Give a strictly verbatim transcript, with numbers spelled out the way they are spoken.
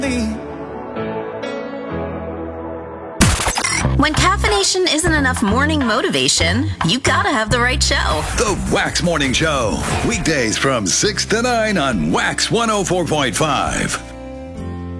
When caffeination isn't enough morning motivation, you gotta have the right show. The Wax Morning Show. Weekdays from six to nine on Wax one oh four point five.